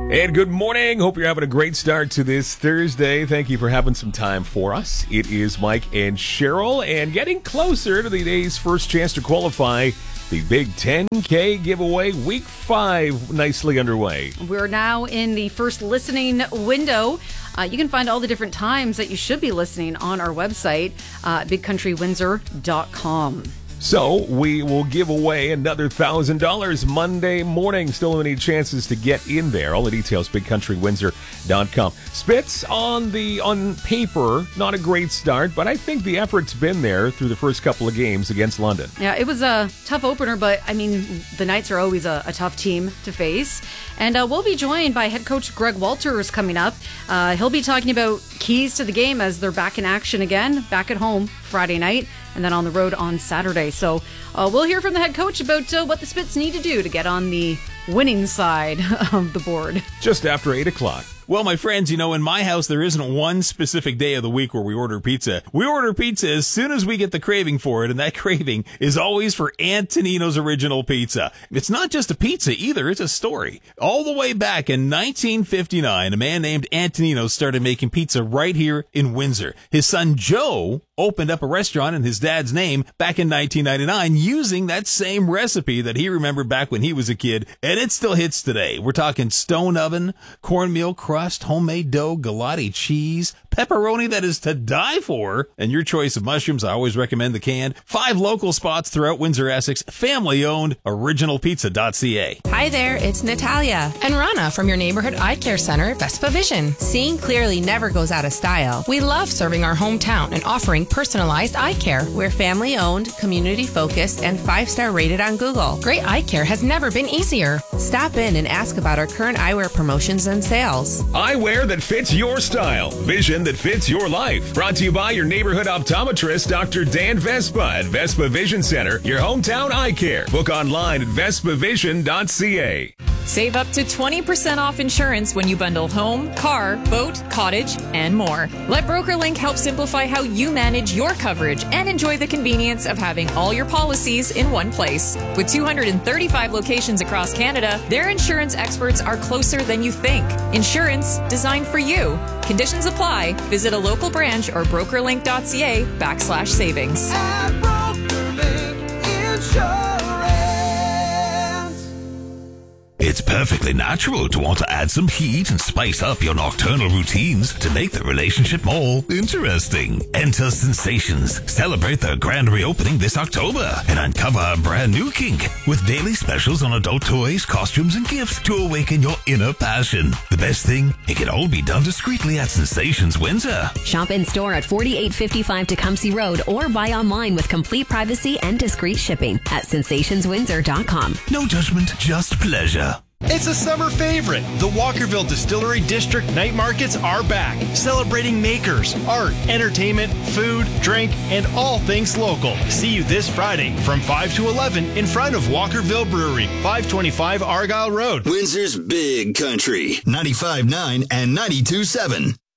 And good morning. Hope you're having a great start to this Thursday. Thank you for having some time for us. It is Mike and Cheryl, and getting closer to the day's first chance to qualify. The big 10K giveaway, week 5, nicely underway. We're now in the first listening window. You can find all the different times that you should be listening on our website, bigcountrywindsor.com. So we will give away another $1,000 Monday morning. Still any chances to get in there. All the details, bigcountrywindsor.com. Spitz on paper, not a great start, but I think the effort's been there through the first couple of games against London. Yeah, it was a tough opener, but I mean, the Knights are always a tough team to face. And we'll be joined by head coach Greg Walters coming up. He'll be talking about keys to the game as they're back in action again, back at home Friday night, and then on the road on Saturday. So we'll hear from the head coach about what the Spits need to do to get on the winning side of the board. Just after 8 o'clock. Well, my friends, in my house, there isn't one specific day of the week where we order pizza. We order pizza as soon as we get the craving for it, and that craving is always for Antonino's Original Pizza. It's not just a pizza either, it's a story. All the way back in 1959, a man named Antonino started making pizza right here in Windsor. His son Joe opened up a restaurant in his dad's name back in 1999 using that same recipe that he remembered back when he was a kid, and it still hits today. We're talking stone oven, cornmeal crust, homemade dough, galati cheese, pepperoni that is to die for, and your choice of mushrooms. I always recommend the canned. 5 local spots throughout Windsor, Essex, family-owned, originalpizza.ca. Hi there, it's Natalia and Rana from your neighborhood eye care center, Vespa Vision. Seeing clearly never goes out of style. We love serving our hometown and offering personalized eye care. We're family-owned, community-focused, and 5-star rated on Google. Great eye care has never been easier. Stop in and ask about our current eyewear promotions and sales. Eyewear that fits your style. Vision that fits your life. Brought to you by your neighborhood optometrist, Dr. Dan Vespa at Vespa Vision Center, your hometown eye care. Book online at vespavision.ca. Save up to 20% off insurance when you bundle home, car, boat, cottage, and more. Let BrokerLink help simplify how you manage your coverage and enjoy the convenience of having all your policies in one place. With 235 locations across Canada, their insurance experts are closer than you think. Insurance designed for you. Conditions apply. Visit a local branch or brokerlink.ca/savings. At BrokerLink Insurance. It's perfectly natural to want to add some heat and spice up your nocturnal routines to make the relationship more interesting. Enter Sensations. Celebrate their grand reopening this October and uncover a brand new kink with daily specials on adult toys, costumes, and gifts to awaken your inner passion. The best thing, it can all be done discreetly at Sensations Windsor. Shop in store at 4855 Tecumseh Road or buy online with complete privacy and discreet shipping at sensationswindsor.com. No judgment, just pleasure. It's a summer favorite. The Walkerville Distillery District Night Markets are back, celebrating makers, art, entertainment, food, drink, and all things local. See you this Friday from 5 to 11 in front of Walkerville Brewery, 525 Argyle Road. Windsor's Big Country, 95.9 and 92.7.